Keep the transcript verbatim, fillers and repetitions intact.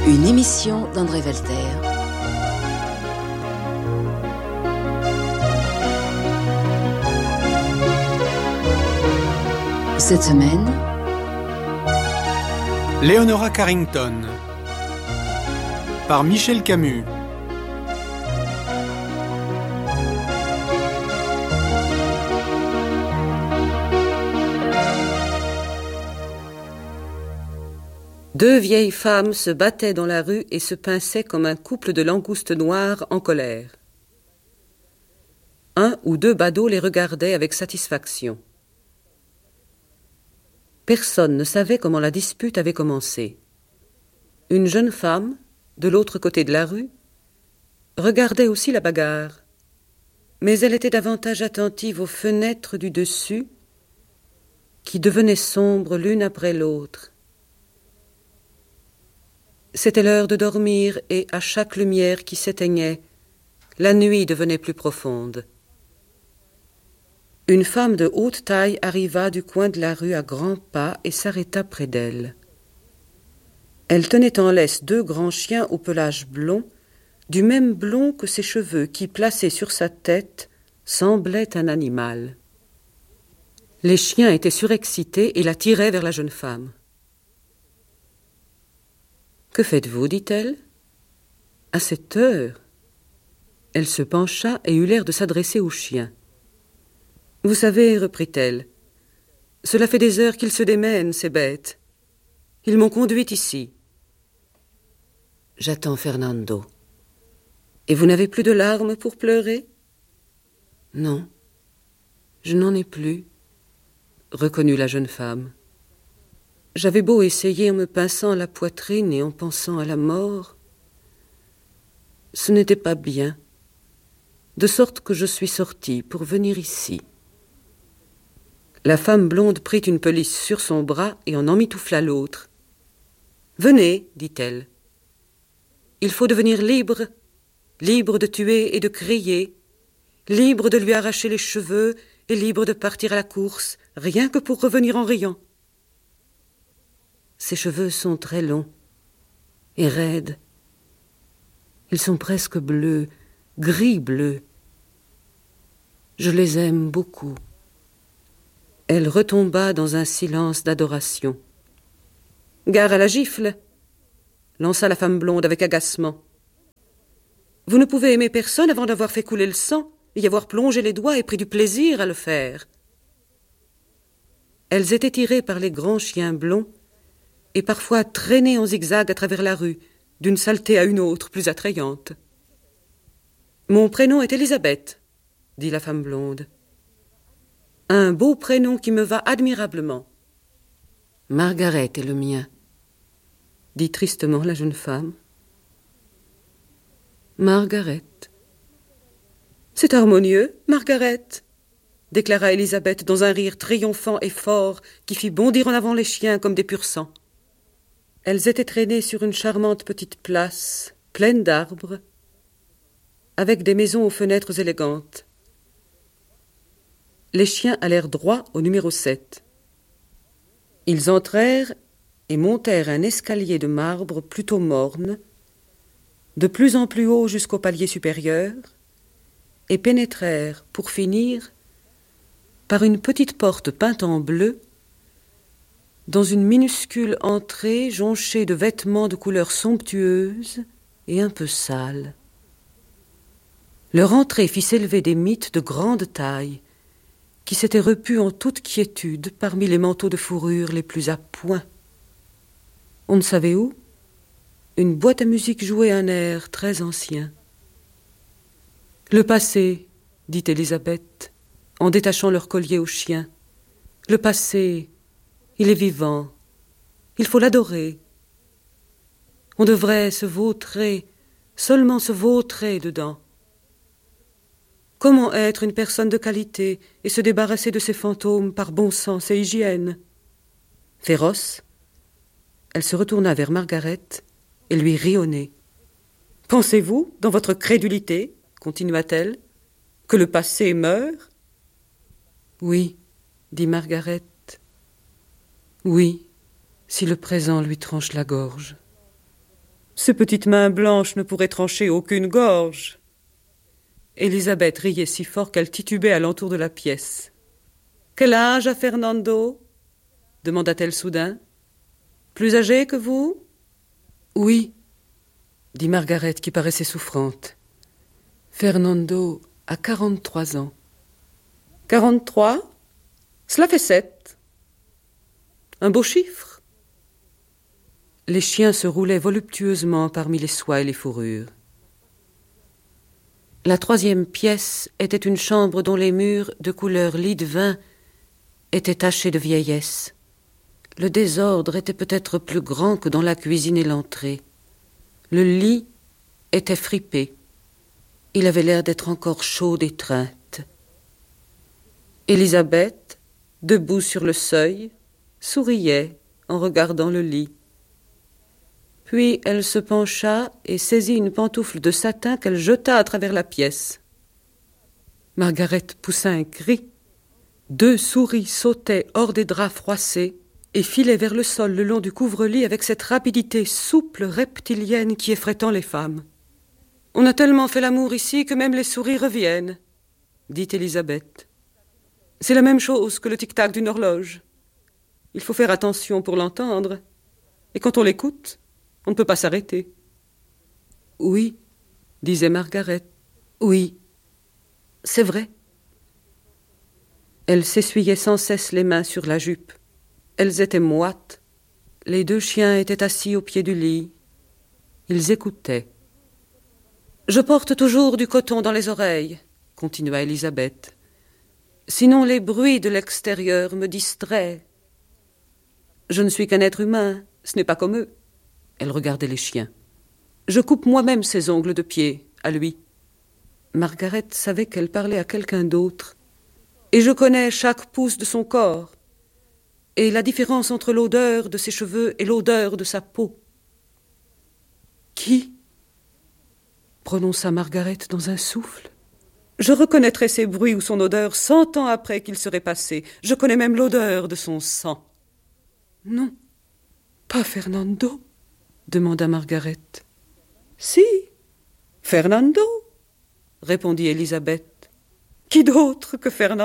Une émission d'André Walter. Cette semaine, Leonora Carrington, par Michel Camus. Deux vieilles femmes se battaient dans la rue et se pinçaient comme un couple de langoustes noires en colère. Un ou deux badauds les regardaient avec satisfaction. Personne ne savait comment la dispute avait commencé. Une jeune femme, de l'autre côté de la rue, regardait aussi la bagarre, mais elle était davantage attentive aux fenêtres du dessus, qui devenaient sombres l'une après l'autre. C'était l'heure de dormir et, à chaque lumière qui s'éteignait, la nuit devenait plus profonde. Une femme de haute taille arriva du coin de la rue à grands pas et s'arrêta près d'elle. Elle tenait en laisse deux grands chiens au pelage blond, du même blond que ses cheveux qui, placés sur sa tête, semblaient un animal. Les chiens étaient surexcités et la tiraient vers la jeune femme. « Que faites-vous » dit-elle. « À cette heure ?» Elle se pencha et eut l'air de s'adresser au chien. « Vous savez, reprit-elle, cela fait des heures qu'ils se démènent, ces bêtes. Ils m'ont conduite ici. »« J'attends Fernando. »« Et vous n'avez plus de larmes pour pleurer ?»« Non, je n'en ai plus, » reconnut la jeune femme. J'avais beau essayer en me pinçant la poitrine et en pensant à la mort, ce n'était pas bien, de sorte que je suis sortie pour venir ici. La femme blonde prit une pelisse sur son bras et en emmitoufla l'autre. « Venez, dit-elle. Il faut devenir libre, libre de tuer et de crier, libre de lui arracher les cheveux et libre de partir à la course, rien que pour revenir en riant. Ses cheveux sont très longs et raides. Ils sont presque bleus, gris-bleus. Je les aime beaucoup. » Elle retomba dans un silence d'adoration. « Gare à la gifle !» lança la femme blonde avec agacement. « Vous ne pouvez aimer personne avant d'avoir fait couler le sang, y avoir plongé les doigts et pris du plaisir à le faire. » Elles étaient tirées par les grands chiens blonds et parfois traînées en zigzag à travers la rue, d'une saleté à une autre plus attrayante. « Mon prénom est Élisabeth, » dit la femme blonde. « Un beau prénom qui me va admirablement. »« Margaret est le mien, » dit tristement la jeune femme. « Margaret. »« C'est harmonieux, Margaret, » déclara Élisabeth dans un rire triomphant et fort qui fit bondir en avant les chiens comme des pur-sang. Elles étaient traînées sur une charmante petite place, pleine d'arbres, avec des maisons aux fenêtres élégantes. Les chiens allèrent droit au numéro sept. Ils entrèrent et montèrent un escalier de marbre plutôt morne, de plus en plus haut jusqu'au palier supérieur, et pénétrèrent, pour finir, par une petite porte peinte en bleu, dans une minuscule entrée jonchée de vêtements de couleurs somptueuses et un peu sales. Leur entrée fit s'élever des mythes de grande taille, qui s'étaient repus en toute quiétude parmi les manteaux de fourrure les plus à point. On ne savait où, une boîte à musique jouait un air très ancien. « Le passé, » dit Élisabeth, en détachant leur collier au chien. « Le passé, il est vivant. Il faut l'adorer. On devrait se vautrer, seulement se vautrer dedans. Comment être une personne de qualité et se débarrasser de ces fantômes par bon sens et hygiène ?» Féroce, elle se retourna vers Margaret et lui rit au nez. « Pensez-vous, dans votre crédulité, continua-t-elle, que le passé meurt ?»« Oui, » dit Margaret. « Oui, si le présent lui tranche la gorge. » Ces petites mains blanches ne pourraient trancher aucune gorge. Élisabeth riait si fort qu'elle titubait alentour de la pièce. « Quel âge a Fernando » demanda-t-elle soudain. « Plus âgé que vous ?»« Oui, » dit Margaret qui paraissait souffrante. « Fernando a quarante-trois ans. »« Quarante-trois ? Cela fait sept. Un beau chiffre. » Les chiens se roulaient voluptueusement parmi les soies et les fourrures. La troisième pièce était une chambre dont les murs, de couleur lit de vin, étaient tachés de vieillesse. Le désordre était peut-être plus grand que dans la cuisine et l'entrée. Le lit était fripé. Il avait l'air d'être encore chaud d'étreinte. Élisabeth, debout sur le seuil, souriait en regardant le lit. Puis elle se pencha et saisit une pantoufle de satin qu'elle jeta à travers la pièce. Margaret poussa un cri. Deux souris sautaient hors des draps froissés et filaient vers le sol le long du couvre-lit avec cette rapidité souple reptilienne qui effraie tant les femmes. « On a tellement fait l'amour ici que même les souris reviennent, » dit Élisabeth. « C'est la même chose que le tic-tac d'une horloge. Il faut faire attention pour l'entendre. Et quand on l'écoute, on ne peut pas s'arrêter. »« Oui, » disait Margaret. « Oui, c'est vrai. » Elle s'essuyait sans cesse les mains sur la jupe. Elles étaient moites. Les deux chiens étaient assis au pied du lit. Ils écoutaient. « Je porte toujours du coton dans les oreilles, » continua Élisabeth. « Sinon les bruits de l'extérieur me distraient. Je ne suis qu'un être humain, ce n'est pas comme eux. » Elle regardait les chiens. « Je coupe moi-même ses ongles de pied, à lui. » Margaret savait qu'elle parlait à quelqu'un d'autre. « Et je connais chaque pouce de son corps, et la différence entre l'odeur de ses cheveux et l'odeur de sa peau. »« Qui ?» prononça Margaret dans un souffle. « Je reconnaîtrai ses bruits ou son odeur cent ans après qu'il serait passé. Je connais même l'odeur de son sang. »« Non, pas Fernando ?» demanda Margaret. « Si, Fernando » répondit Élisabeth. « Qui d'autre que Fernando ?»